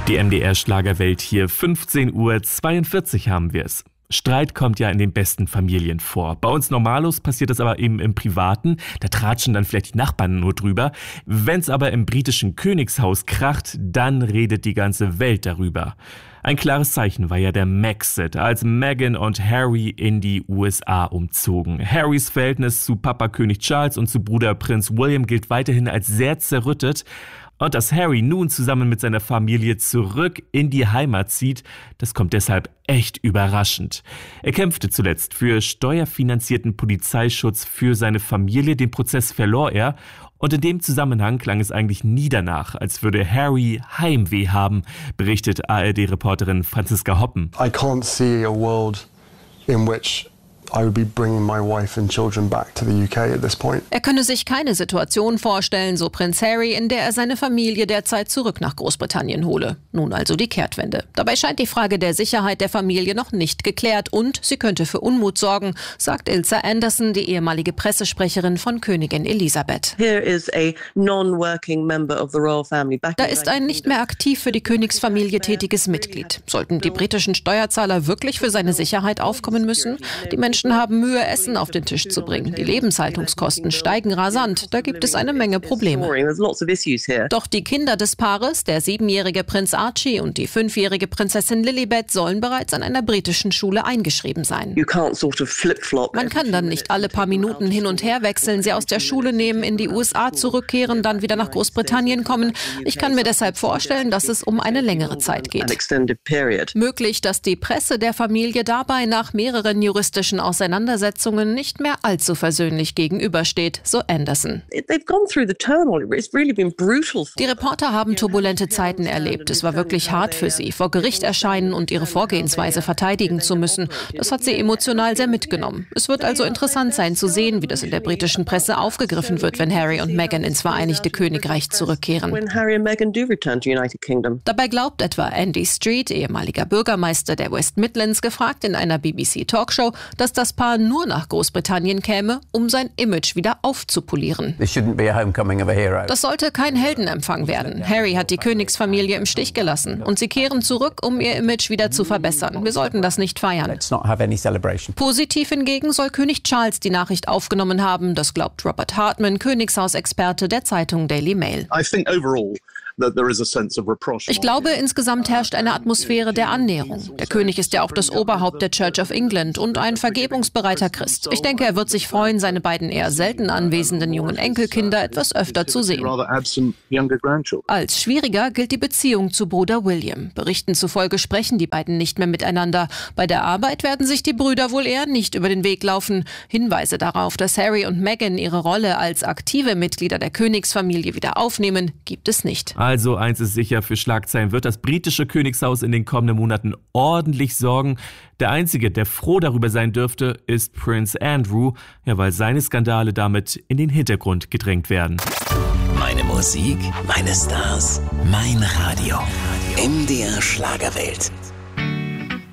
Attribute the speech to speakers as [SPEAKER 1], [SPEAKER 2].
[SPEAKER 1] Die MDR-Schlagerwelt hier, 15:42 Uhr haben wir es. Streit kommt ja in den besten Familien vor. Bei uns Normalos passiert das aber eben im Privaten. Da tratschen dann vielleicht die Nachbarn nur drüber. Wenn's aber im britischen Königshaus kracht, dann redet die ganze Welt darüber. Ein klares Zeichen war ja der Maxit, als Meghan und Harry in die USA umzogen. Harrys Verhältnis zu Papa König Charles und zu Bruder Prinz William gilt weiterhin als sehr zerrüttet. Und dass Harry nun zusammen mit seiner Familie zurück in die Heimat zieht, das kommt deshalb echt überraschend. Er kämpfte zuletzt für steuerfinanzierten Polizeischutz für seine Familie. Den Prozess verlor er. Und in dem Zusammenhang klang es eigentlich nie danach, als würde Harry Heimweh haben, berichtet ARD-Reporterin Franziska Hoppen.
[SPEAKER 2] I can't see a world in which I would be bringing my wife and children back to the UK at this point.
[SPEAKER 3] Er könne sich keine Situation vorstellen, so Prinz Harry, in der er seine Familie derzeit zurück nach Großbritannien hole. Nun also die Kehrtwende. Dabei scheint die Frage der Sicherheit der Familie noch nicht geklärt und sie könnte für Unmut sorgen, sagt Ilse Anderson, die ehemalige Pressesprecherin von Königin Elisabeth.
[SPEAKER 4] Da ist
[SPEAKER 3] ein nicht mehr aktiv für die Königsfamilie tätiges Mitglied. Sollten die britischen Steuerzahler wirklich für seine Sicherheit aufkommen müssen? Die Menschen haben Mühe, Essen auf den Tisch zu bringen. Die Lebenshaltungskosten steigen rasant. Da gibt es eine Menge Probleme. Doch die Kinder des Paares, der 7-jährige Prinz Archie und die 5-jährige Prinzessin Lilibet, sollen bereits an einer britischen Schule eingeschrieben sein. Man kann dann nicht alle paar Minuten hin und her wechseln, sie aus der Schule nehmen, in die USA zurückkehren, dann wieder nach Großbritannien kommen. Ich kann mir deshalb vorstellen, dass es um eine längere Zeit geht. Möglich, dass die Presse der Familie dabei nach mehreren juristischen Auseinandersetzungen nicht mehr allzu versöhnlich gegenübersteht, so Anderson. Die Reporter haben turbulente Zeiten erlebt. Es war wirklich hart für sie, vor Gericht erscheinen und ihre Vorgehensweise verteidigen zu müssen. Das hat sie emotional sehr mitgenommen. Es wird also interessant sein zu sehen, wie das in der britischen Presse aufgegriffen wird, wenn Harry und Meghan ins Vereinigte Königreich zurückkehren. Dabei glaubt etwa Andy Street, ehemaliger Bürgermeister der West Midlands, gefragt in einer BBC-Talkshow, dass das Paar nur nach Großbritannien käme, um sein Image wieder aufzupolieren. Das sollte kein Heldenempfang werden. Harry hat die Königsfamilie im Stich gelassen und sie kehren zurück, um ihr Image wieder zu verbessern. Wir sollten das nicht feiern. Positiv hingegen soll König Charles die Nachricht aufgenommen haben. Das glaubt Robert Hartman, Königshausexperte der Zeitung Daily Mail. Ich glaube, insgesamt herrscht eine Atmosphäre der Annäherung. Der König ist ja auch das Oberhaupt der Church of England und ein vergebungsbereiter Christ. Ich denke, er wird sich freuen, seine beiden eher selten anwesenden jungen Enkelkinder etwas öfter zu sehen. Als schwieriger gilt die Beziehung zu Bruder William. Berichten zufolge sprechen die beiden nicht mehr miteinander. Bei der Arbeit werden sich die Brüder wohl eher nicht über den Weg laufen. Hinweise darauf, dass Harry und Meghan ihre Rolle als aktive Mitglieder der Königsfamilie wieder aufnehmen, gibt es nicht.
[SPEAKER 1] Also eins ist sicher, für Schlagzeilen wird das britische Königshaus in den kommenden Monaten ordentlich sorgen. Der Einzige, der froh darüber sein dürfte, ist Prinz Andrew, ja, weil seine Skandale damit in den Hintergrund gedrängt werden.
[SPEAKER 5] Meine Musik, meine Stars, mein Radio. MDR Schlagerwelt.